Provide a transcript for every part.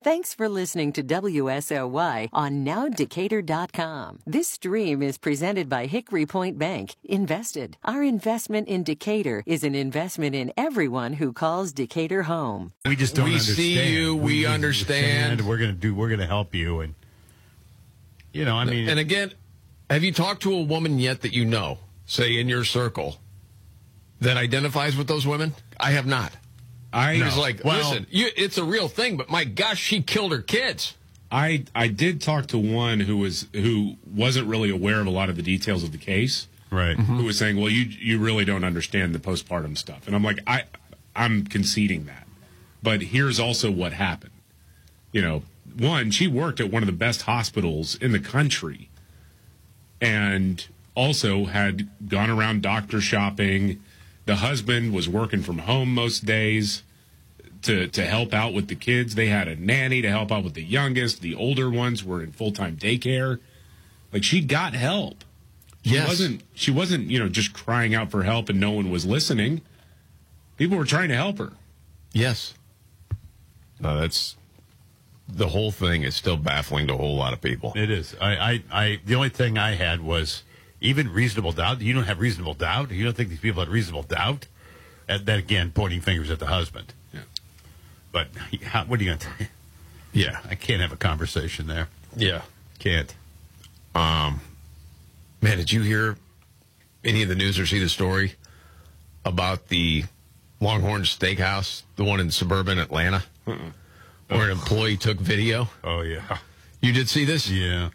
Thanks for listening to WSOY on NowDecatur.com. This stream is presented by Hickory Point Bank. Invested. Our investment in Decatur is an investment in everyone who calls Decatur home. We just don't understand. We see you. We understand. We're going to help you. And, I mean. And again, have you talked to a woman yet that you know, say in your circle, that identifies with those women? I have not. It's like, listen, it's a real thing, but my gosh, she killed her kids. I did talk to one who wasn't really aware of a lot of the details of the case. Right. Who was saying, well, you really don't understand the postpartum stuff. And I'm like, I'm conceding that. But here's also what happened. One, she worked at one of the best hospitals in the country and also had gone around doctor shopping. The husband was working from home most days to help out with the kids. They had a nanny to help out with the youngest. The older ones were in full-time daycare. Like, she got help. She wasn't, just crying out for help and no one was listening. People were trying to help her. Yes. No, that's the whole thing is still baffling to a whole lot of people. It is. The only thing I had was even reasonable doubt. You don't have reasonable doubt? You don't think these people had reasonable doubt? That, again, pointing fingers at the husband. Yeah. But what are you going to tell? Yeah. I can't have a conversation there. Yeah. Can't. Man, did you hear any of the news or see the story about the Longhorn Steakhouse, the one in suburban Atlanta, where an employee took video? Oh, yeah. You did see this? Yeah.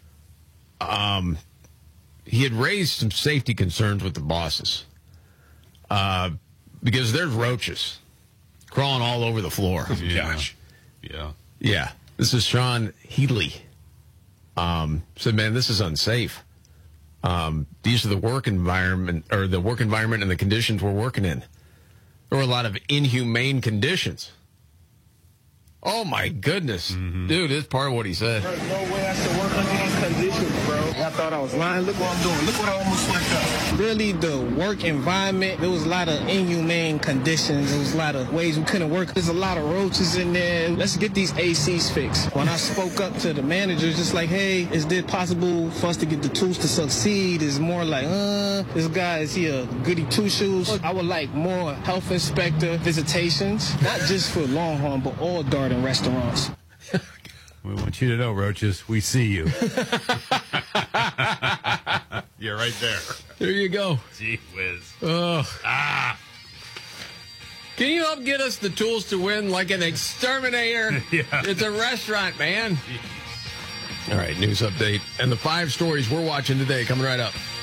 He had raised some safety concerns with the bosses because there's roaches crawling all over the floor. Yeah. Gosh. Yeah. Yeah. This is Sean Healy. Said, man, this is unsafe. These are the work environment and the conditions we're working in. There were a lot of inhumane conditions. Oh, my goodness. Mm-hmm. Dude, it's part of what he said. There's no way I should work under these conditions, bro. I thought I was lying. Look what I'm doing. Look what I almost fucked up. Really, the work environment, there was a lot of inhumane conditions. There was a lot of ways we couldn't work. There's a lot of roaches in there. Let's get these ACs fixed. When I spoke up to the managers, just like, hey, is it possible for us to get the tools to succeed? It's more like, this guy, is he a goody two-shoes? I would like more health inspector visitations, not just for Longhorn, but all Darden restaurants. We want you to know, roaches, we see you. You're right there. There you go. Gee whiz. Can you help get us the tools to win like an exterminator? Yeah. It's a restaurant, man. All right, news update. And the 5 stories we're watching today coming right up.